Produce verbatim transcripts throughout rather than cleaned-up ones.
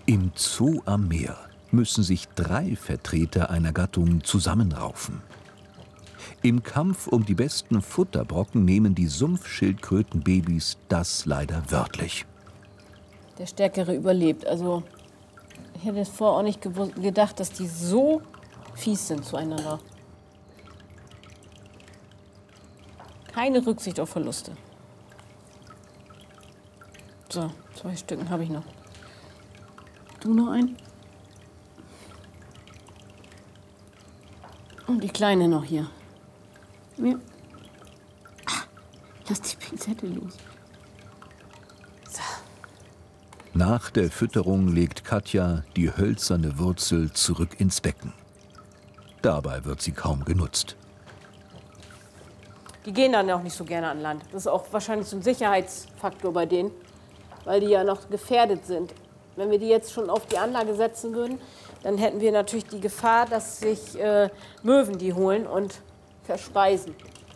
Im Zoo am Meer müssen sich drei Vertreter einer Gattung zusammenraufen. Im Kampf um die besten Futterbrocken nehmen die Sumpfschildkrötenbabys das leider wörtlich. Der Stärkere überlebt. Also ich hätte es vorher auch nicht gedacht, dass die so fies sind zueinander. Keine Rücksicht auf Verluste. So, zwei Stücken habe ich noch. Du noch einen? Und die Kleine noch hier. Mir. Ah, lass die Pinzette los. So. Nach der Fütterung legt Katja die hölzerne Wurzel zurück ins Becken. Dabei wird sie kaum genutzt. Die gehen dann auch nicht so gerne an Land. Das ist auch wahrscheinlich so ein Sicherheitsfaktor bei denen, weil die ja noch gefährdet sind. Wenn wir die jetzt schon auf die Anlage setzen würden, dann hätten wir natürlich die Gefahr, dass sich äh, Möwen die holen und verspeisen.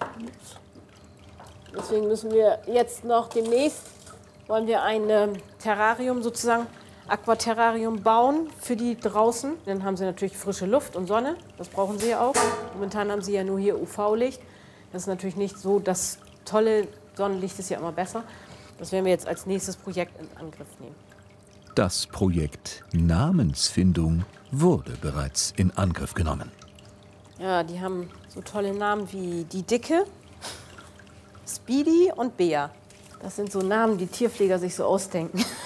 Deswegen müssen wir jetzt noch demnächst, wollen wir ein äh, Terrarium sozusagen, Aquaterrarium bauen für die draußen. Dann haben sie natürlich frische Luft und Sonne, das brauchen sie ja auch. Momentan haben sie ja nur hier U V-Licht. Das ist natürlich nicht so, das tolle Sonnenlicht ist ja immer besser. Das werden wir jetzt als nächstes Projekt in Angriff nehmen. Das Projekt Namensfindung wurde bereits in Angriff genommen. Ja, die haben so tolle Namen wie die Dicke, Speedy und Bea. Das sind so Namen, die Tierpfleger sich so ausdenken.